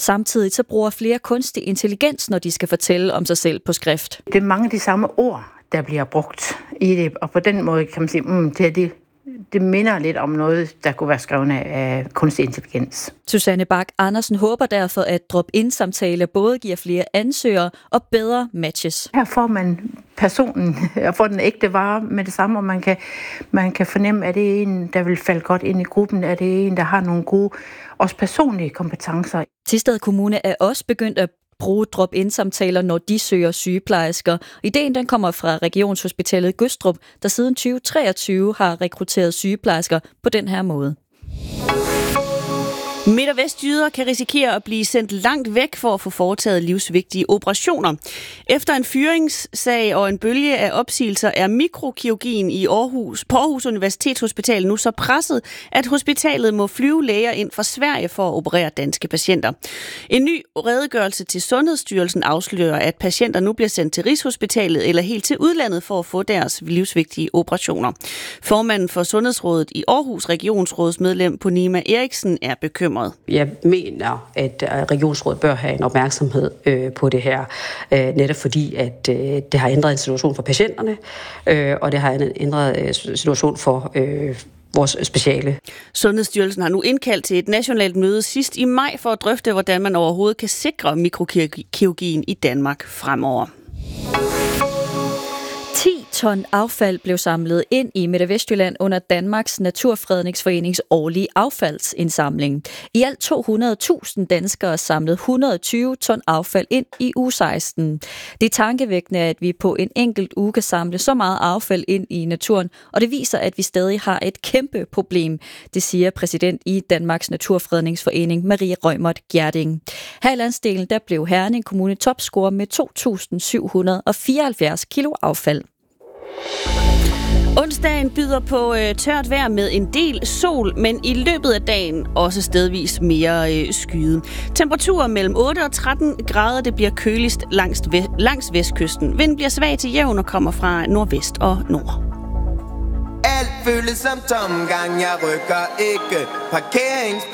Samtidig så bruger flere kunstig intelligens, når de skal fortælle om sig selv på skrift. Det er mange af de samme ord, der bliver brugt i det, og på den måde kan man sige, det minder lidt om noget, der kunne være skrevet af kunstig intelligens. Susanne Bak Andersen håber derfor, at drop-in-samtaler både giver flere ansøgere og bedre matches. Her får man personen og får den ægte vare med det samme, og man kan fornemme, at det er en, der vil falde godt ind i gruppen, at det er en, der har nogle gode, også personlige kompetencer. Thisted Kommune er også begyndt at bruge drop-in-samtaler, når de søger sygeplejersker. Ideen den kommer fra Regionshospitalet Gødstrup, der siden 2023 har rekrutteret sygeplejersker på den her måde. Midt- og vestjyder kan risikere at blive sendt langt væk for at få foretaget livsvigtige operationer. Efter en fyringssag og en bølge af opsigelser er mikrokirurgien på Aarhus Universitetshospital nu så presset, at hospitalet må flyve læger ind fra Sverige for at operere danske patienter. En ny redegørelse til Sundhedsstyrelsen afslører, at patienter nu bliver sendt til Rigshospitalet eller helt til udlandet for at få deres livsvigtige operationer. Formanden for Sundhedsrådet i Aarhus, regionsrådsmedlem Ponima Eriksen, er bekymret. Jeg mener, at regionsrådet bør have en opmærksomhed på det her, netop fordi, at det har ændret en situation for patienterne, og det har ændret en situation for vores speciale. Sundhedsstyrelsen har nu indkaldt til et nationalt møde sidst i maj for at drøfte, hvordan man overhovedet kan sikre mikrokirurgien i Danmark fremover. 10 ton affald blev samlet ind i Midt- og Vestjylland under Danmarks Naturfredningsforenings årlige affaldsindsamling. I alt 200.000 danskere samlede 120 ton affald ind i uge 16. Det er tankevækkende, at vi på en enkelt uge kan samle så meget affald ind i naturen, og det viser, at vi stadig har et kæmpe problem. Det siger præsident i Danmarks Naturfredningsforening, Marie Rømert Gjerding. Her i landsdelen der blev Herning Kommune topscorer med 2.774 kilo affald. Onsdagen byder på tørt vejr med en del sol, men i løbet af dagen også stedvis mere skyet. Temperaturer mellem 8 og 13 grader, det bliver køligst langs vestkysten. Vinden bliver svag til jævn og kommer fra nordvest og nord. Alt føles som tomgang, jeg rykker ikke.